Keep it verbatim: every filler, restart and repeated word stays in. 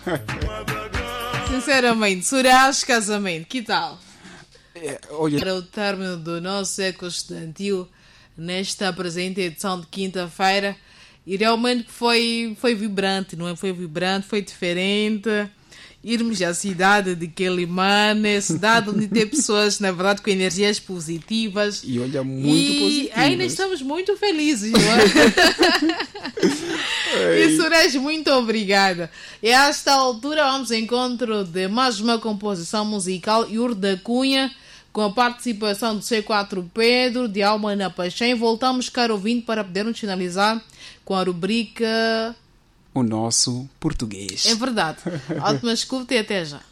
Sinceramente, Surás casamento, que tal? É, olha, Para o término do nosso eco estudantil nesta presente edição de quinta-feira, e realmente foi, foi vibrante, não é? Foi vibrante, foi diferente. Irmos à cidade de Quelimane, cidade onde tem pessoas, na verdade, com energias positivas. E olha, muito e positivas. ainda estamos muito felizes, não é? E Suraj, muito obrigada. E a esta altura vamos ao encontro de mais uma composição musical, Yuri da Cunha, com a participação do C quatro Pedro, de Alma na Paixão. E voltamos, caro ouvinte, para podermos finalizar com a rubrica... O nosso português. É verdade. Ótima escuta e até já.